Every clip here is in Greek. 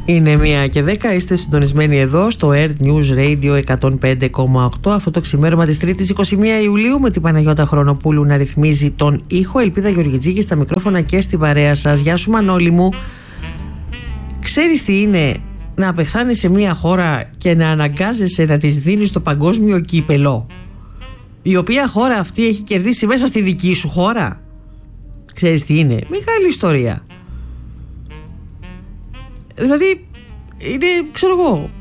Είναι 1:10, είστε συντονισμένοι εδώ στο Earth News Radio 105,8. Αυτό το ξημέρωμα της 3ης 21 Ιουλίου με την Παναγιώτα Χρονοπούλου να ρυθμίζει τον ήχο. Ελπίδα Γεωργιτζίκη στα μικρόφωνα και στη παρέα σας. Γεια σου Μανώλη μου. Ξέρεις τι είναι να πεθάνεις σε μια χώρα και να αναγκάζεσαι να της δίνεις το παγκόσμιο κύπελο, η οποία χώρα αυτή έχει κερδίσει μέσα στη δική σου χώρα? Ξέρεις τι είναι? Μεγάλη ιστορία. Δηλαδή είναι, ξέρω εγώ,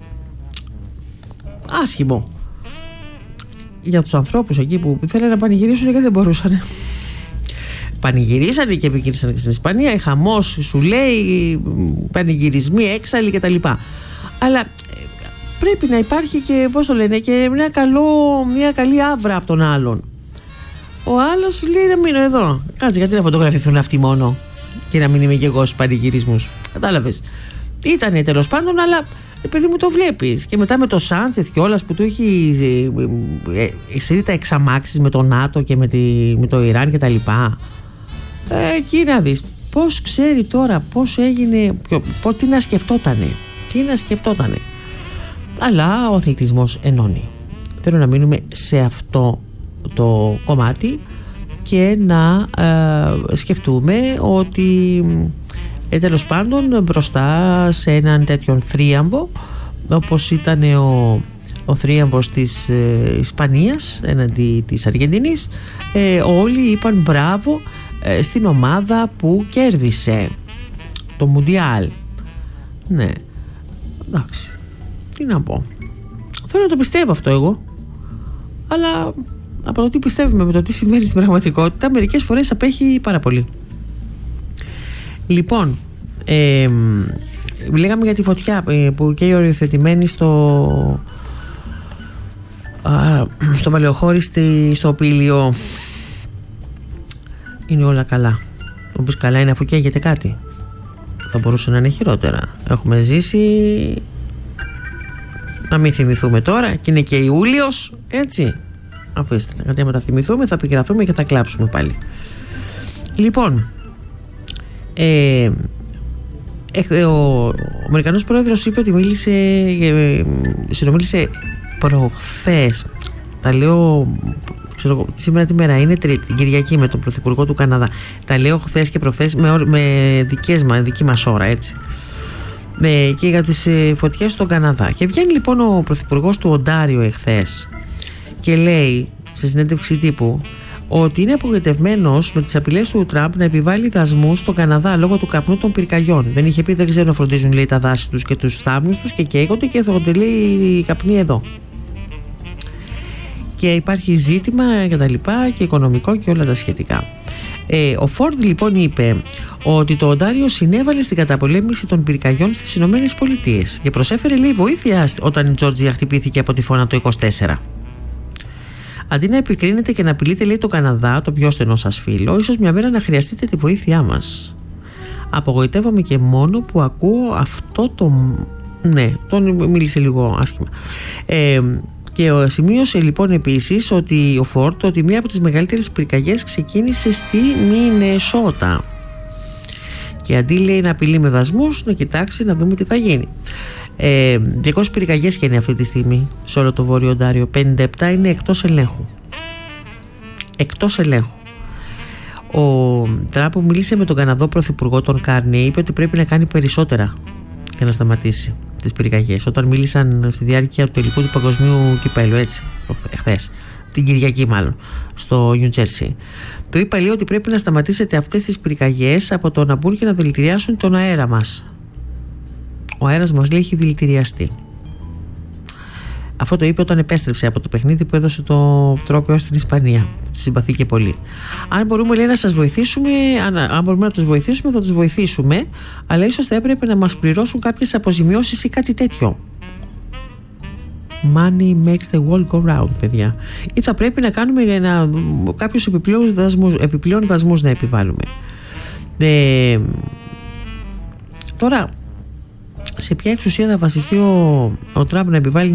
άσχημο για τους ανθρώπους εκεί που θέλουν να πανηγυρίσουν και δεν μπορούσαν. Πανηγυρίσανε και επικίνησαν και στην Ισπανία. Χαμός σου λέει, πανηγυρισμοί, έξαλλοι κτλ. Αλλά πρέπει να υπάρχει και, πώς το λένε, και μια καλή άβρα από τον άλλον. Ο άλλος λέει να μείνω εδώ. Κάτσε, γιατί να φωτογραφηθούν αυτοί μόνο και να μην είμαι και εγώ στους πανηγυρισμούς? Κατάλαβες? Ήτανε τέλος πάντων, αλλά παιδί μου το βλέπεις. Και μετά με το Σάντσεθ κιόλας που του έχει σύρει τα εξαμάξεις με το ΝΑΤΟ και με το Ιράν κτλ. Εκεί να δεις πώς ξέρει τώρα, πώς έγινε, τι να σκεφτότανε. Αλλά ο αθλητισμός ενώνει. Θέλω να μείνουμε σε αυτό το κομμάτι και να σκεφτούμε ότι τέλος πάντων μπροστά σε έναν τέτοιον θρίαμβο, όπως ήταν ο θρίαμβος της Ισπανίας έναντι της Αργεντινής, όλοι είπαν μπράβο στην ομάδα που κέρδισε το Μουντιάλ. Ναι, εντάξει, τι να πω, θέλω να το πιστεύω αυτό εγώ, αλλά από το τι πιστεύουμε με το τι συμβαίνει στην πραγματικότητα μερικές φορές απέχει πάρα πολύ. Λοιπόν, λέγαμε για τη φωτιά που καίει οριοθετημένη στο Παλαιοχώρι, στο Πήλιο. Είναι όλα καλά. Όπως καλά είναι αφού καίγεται κάτι? Θα μπορούσε να είναι χειρότερα. Έχουμε ζήσει, να μην θυμηθούμε τώρα, και είναι και Ιούλιος, έτσι. Αφήστε, γιατί άμα τα θυμηθούμε θα πικραθούμε και θα κλάψουμε πάλι. Λοιπόν, ο Αμερικανός πρόεδρος είπε ότι συνομίλησε προχθές, τα λέω, ξέρω, σήμερα τι μέρα είναι? Τρίτη, Κυριακή, με τον Πρωθυπουργό του Καναδά. Τα λέω χθες και προχθές με δική μας ώρα, έτσι, και για τις φωτιές στον Καναδά. Και βγαίνει λοιπόν ο Πρωθυπουργός του Οντάριο εχθές και λέει σε συνέντευξη τύπου ότι είναι απογοητευμένος με τις απειλές του Τραμπ να επιβάλλει δασμούς στον Καναδά λόγω του καπνού των πυρκαγιών. Δεν είχε πει, δεν ξέρουν να φροντίζουν, λέει, τα δάση τους και τους θάμνους τους και καίγονται και θα λέει καπνί εδώ. Και υπάρχει ζήτημα και τα λοιπά και οικονομικό και όλα τα σχετικά. Ο Φόρντ λοιπόν είπε ότι το Οντάριο συνέβαλε στην καταπολέμηση των πυρκαγιών στις Ηνωμένες Πολιτείες και προσέφερε, λέει, βοήθεια όταν η Τζόρτζια χτυπήθηκε από τυφώνα το 24. Αντί να επικρίνετε και να απειλείτε, λέει, το Καναδά, το πιο στενό σας φίλο, ίσως μια μέρα να χρειαστείτε τη βοήθειά μας. Απογοητεύομαι και μόνο που ακούω αυτό το... Ναι, τον μίλησε λίγο άσχημα. Και σημείωσε λοιπόν επίσης ότι ο Φόρτ ότι μία από τις μεγαλύτερες πυρκαγιές ξεκίνησε στη Μινεσότα. Και αντί, λέει, να απειλεί με δασμούς, να κοιτάξει να δούμε τι θα γίνει. 200 πυρκαγιές και είναι αυτή τη στιγμή σε όλο το Βόρειο Οντάριο. 57 είναι εκτός ελέγχου. Ο Τραμπ που μίλησε με τον Καναδό Πρωθυπουργό, τον Κάρνι, είπε ότι πρέπει να κάνει περισσότερα για να σταματήσει τις πυρκαγιές. Όταν μίλησαν στη διάρκεια του τελικού του παγκοσμίου κυπέλου, έτσι, χθες, την Κυριακή μάλλον, στο Νιου Τζέρσι. Το είπα, λέει, ότι πρέπει να σταματήσετε αυτές τις πυρκαγιές από το να μπουν και να δηλητηριάσουν τον αέρα μας. Ο αέρας μας, λέει, έχει δηλητηριαστεί. Αυτό το είπε όταν επέστρεψε από το παιχνίδι που έδωσε το τρόπαιο στην Ισπανία. Συμπαθήκε πολύ. Αν μπορούμε, λέει, να σας βοηθήσουμε, αν μπορούμε να τους βοηθήσουμε, θα τους βοηθήσουμε, αλλά ίσως θα έπρεπε να μας πληρώσουν κάποιες αποζημιώσεις ή κάτι τέτοιο. Money makes the world go round, παιδιά. Ή θα πρέπει να κάνουμε κάποιους επιπλέον δασμούς να επιβάλλουμε. Τώρα, σε ποια εξουσία θα βασιστεί ο Τραμπ να επιβάλλει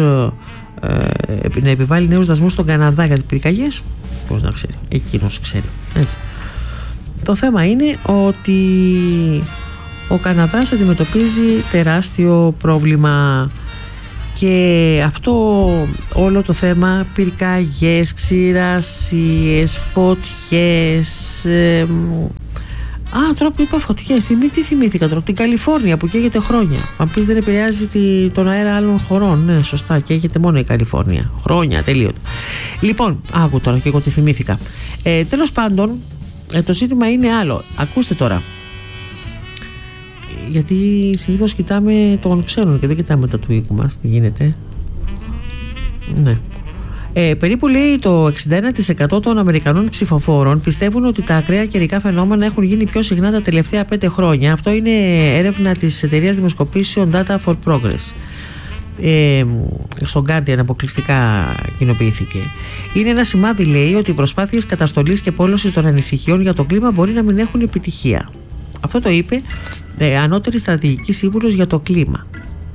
νέους δασμούς στον Καναδά για τις πυρκαγιές? Πώς να ξέρει? Εκείνος ξέρει, έτσι. Το θέμα είναι ότι ο Καναδάς αντιμετωπίζει τεράστιο πρόβλημα. Και αυτό όλο το θέμα, πυρκαγιές, ξηρασίες, φωτιές. Τώρα που είπα φωτιές, τι θυμήθηκα τώρα, την Καλιφόρνια που καίγεται χρόνια. Αν πεις δεν επηρεάζει τον αέρα άλλων χωρών. Ναι, σωστά, καίγεται μόνο η Καλιφόρνια. Χρόνια, τελείωτα. Λοιπόν, άκου τώρα και εγώ τι θυμήθηκα. Τέλος πάντων, το ζήτημα είναι άλλο. Ακούστε τώρα. Γιατί συνήθως κοιτάμε τον ξένον και δεν κοιτάμε τα του οίκου μας. Τι γίνεται? Ναι. Περίπου λέει το 61% των Αμερικανών ψηφοφόρων πιστεύουν ότι τα ακραία καιρικά φαινόμενα έχουν γίνει πιο συχνά τα τελευταία 5 χρόνια. Αυτό είναι έρευνα της εταιρείας δημοσκοπήσεων Data for Progress. Στο Guardian αποκλειστικά κοινοποιήθηκε. Είναι ένα σημάδι, λέει, ότι οι προσπάθειες καταστολής και πόλωσης των ανησυχιών για το κλίμα μπορεί να μην έχουν επιτυχία. Αυτό το είπε ανώτερη στρατηγική σύμβουλος για το κλίμα.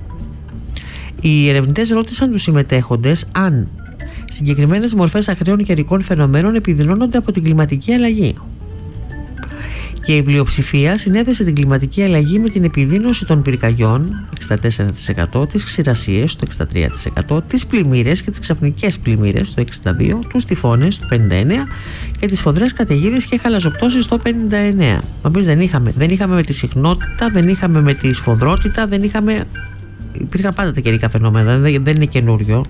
Οι ερευνητές ρώτησαν τους συμμετέχοντες αν συγκεκριμένες μορφές ακραίων καιρικών φαινομένων επιδεινώνονται από την κλιματική αλλαγή. Και η πλειοψηφία συνέδεσε την κλιματική αλλαγή με την επιδείνωση των πυρκαγιών, 64%, τις ξηρασίες, το 63%, τις πλημμύρες και τις ξαφνικές πλημμύρες, το 62%, τους τυφώνες, το 59% και τις σφοδρές καταιγίδες και χαλαζοπτώσεις, το 59%. Μα πεις δεν είχαμε με τη συχνότητα, δεν είχαμε με τη σφοδρότητα, υπήρχαν πάντα τα καιρικά φαινόμενα, δεν είναι καινούριο.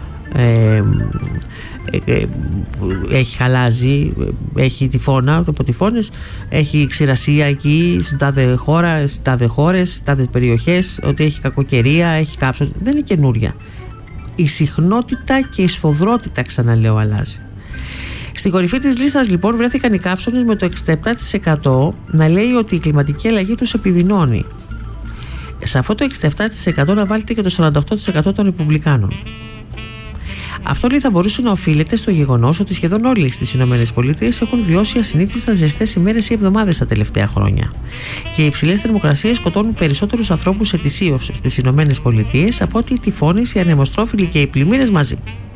Έχει χαλάζει, έχει τυφώνα από τυφώνες, έχει ξηρασία εκεί στην τάδε χώρα, στις τάδε χώρες, στις τάδε περιοχές, ότι έχει κακοκαιρία, έχει κάψος. Δεν είναι καινούρια. Η συχνότητα και η σφοδρότητα, ξαναλέω, αλλάζει. Στην κορυφή της λίστας λοιπόν βρέθηκαν οι κάψονες με το 67% να λέει ότι η κλιματική αλλαγή τους επιδεινώνει. Σε αυτό το 67% να βάλετε και το 48% των Ρεπουμπλικάνων. Αυτό, λέει, θα μπορούσε να οφείλεται στο γεγονός ότι σχεδόν όλοι στις ΗΠΑ έχουν βιώσει ασυνήθιστα ζεστές ημέρες ή εβδομάδες τα τελευταία χρόνια. Και οι υψηλές θερμοκρασίες σκοτώνουν περισσότερους ανθρώπους ετησίως στις ΗΠΑ από ότι οι τυφώνες, οι ανεμοστρόφιλοι και οι πλημμύρες μαζί.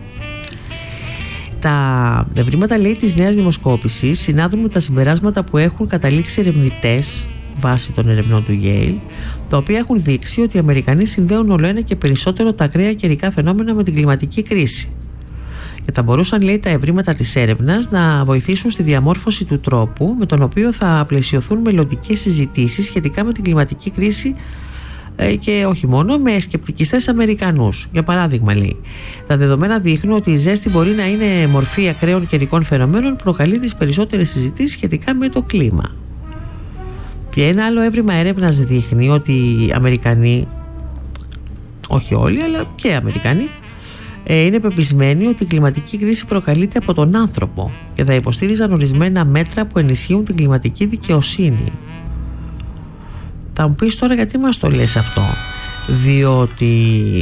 Τα ευρήματα, λέει, της νέας δημοσκόπησης συνάδουν με τα συμπεράσματα που έχουν καταλήξει ερευνητές βάσει των ερευνών του Yale, τα οποία έχουν δείξει ότι οι Αμερικανοί συνδέουν όλο ένα και περισσότερο τα ακραία καιρικά φαινόμενα με την κλιματική κρίση. Και θα μπορούσαν, λέει, τα ευρήματα της έρευνας να βοηθήσουν στη διαμόρφωση του τρόπου με τον οποίο θα πλαισιωθούν μελλοντικές συζητήσεις σχετικά με την κλιματική κρίση και όχι μόνο με σκεπτικιστές Αμερικανούς. Για παράδειγμα, λέει, τα δεδομένα δείχνουν ότι η ζέστη μπορεί να είναι μορφή ακραίων καιρικών φαινομένων, προκαλεί τις περισσότερες συζητήσεις σχετικά με το κλίμα. Και ένα άλλο έβριμα έρευνας δείχνει ότι οι Αμερικανοί, όχι όλοι αλλά και οι Αμερικανοί, είναι πεπισμένοι ότι η κλιματική κρίση προκαλείται από τον άνθρωπο και θα υποστήριζαν ορισμένα μέτρα που ενισχύουν την κλιματική δικαιοσύνη. Θα μου πεις τώρα γιατί μας το λες αυτό? Διότι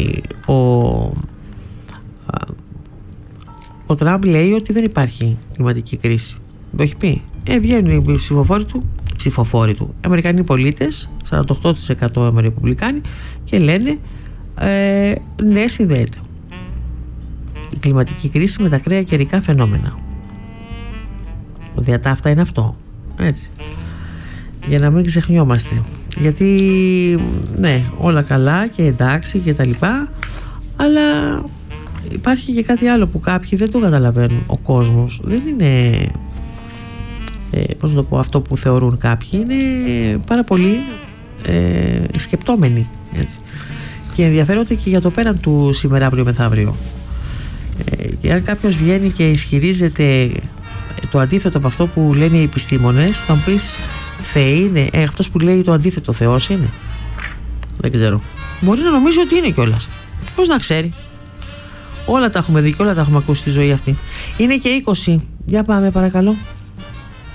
ο Τραμπ λέει ότι δεν υπάρχει κλιματική κρίση. Το έχει πει. Βγαίνουν οι ψηφοφόροι του, Αμερικανοί πολίτες, 48% Ρεπουμπλικάνοι, και λένε ναι, συνδέεται η κλιματική κρίση με τα ακραία καιρικά φαινόμενα. Το διατάφτα είναι αυτό, έτσι, για να μην ξεχνιόμαστε, γιατί ναι, όλα καλά και εντάξει και τα λοιπά, αλλά υπάρχει και κάτι άλλο που κάποιοι δεν το καταλαβαίνουν. Ο κόσμος δεν είναι, πώς να το πω, αυτό που θεωρούν κάποιοι, είναι πάρα πολύ σκεπτόμενοι, έτσι, και ενδιαφέρονται και για το πέραν του σήμερα, αύριο, μεθαύριο. Και αν κάποιος βγαίνει και ισχυρίζεται το αντίθετο από αυτό που λένε οι επιστήμονες, θα μου πεις, Θεοί είναι? Αυτός που λέει το αντίθετο Θεός είναι? Δεν ξέρω. Μπορεί να νομίζει ότι είναι κιόλας. Πώς να ξέρει? Όλα τα έχουμε δει και όλα τα έχουμε ακούσει στη ζωή αυτή. Είναι και 20. Για πάμε παρακαλώ.